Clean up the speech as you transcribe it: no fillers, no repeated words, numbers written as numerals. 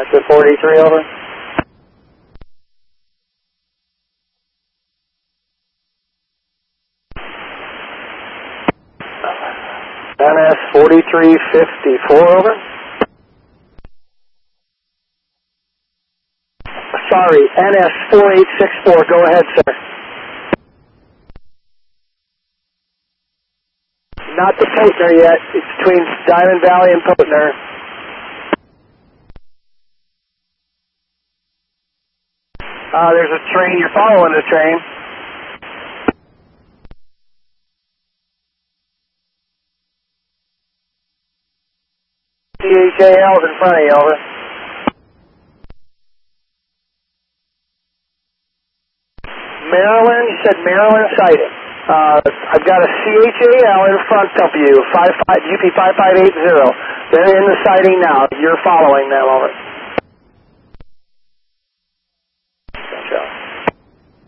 to 43, over. NS 4354, over. Sorry, NS 4864, go ahead, sir. Not the Potner yet, it's between Diamond Valley and Potner. There's a train, you're following the train. CHAL's in front of you, over. Maryland, you said Maryland sighting. I've got a CHAL in front of you, UP 5580. They're in the sighting now. You're following them, over.